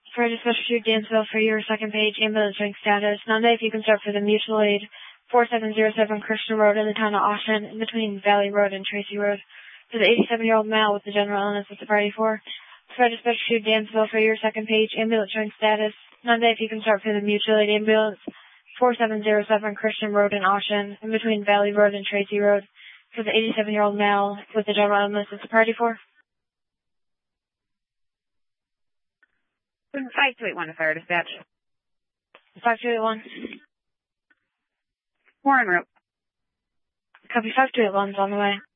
For dispatch to Dansville for your second page, ambulance ring status. Nanda, if you can start for the mutual aid, 4707 Christian Road in the town of Austin, in between Valley Road and Tracy Road. For the 87-year-old male with the general illness at the party for. For dispatch to Dansville for your second page, ambulance ring status. Nanda, if you can start for the mutual aid ambulance, 4707 Christian Road in Austin, in between Valley Road and Tracy Road. For the 87-year-old male with the general illness at the party for. 5281 to fire dispatch. 5281. More en route. Copy 5281's on the way.